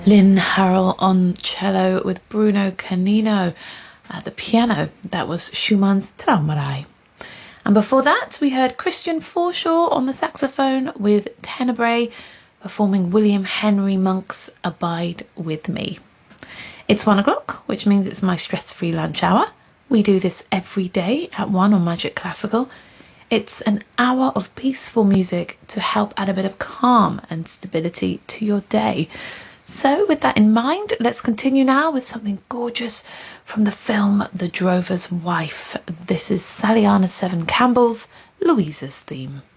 Lynn Harrell on cello with Bruno Canino at the piano. That was Schumann's Traumerei. And before that, we heard Christian Forshaw on the saxophone with Tenebrae performing William Henry Monk's Abide With Me. It's 1 o'clock, which means it's my stress-free lunch hour. We do this every day at 1 on Magic Classical. It's an hour of peaceful music to help add a bit of calm and stability to your day. So with that in mind, let's continue now with something gorgeous from the film The Drover's Wife. This is Saliana Seven Campbell's Louisa's theme.